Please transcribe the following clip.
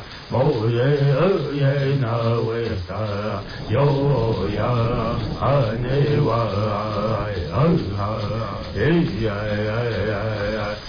摩耶耶那维萨哟呀阿尼瓦哎啊耶耶耶。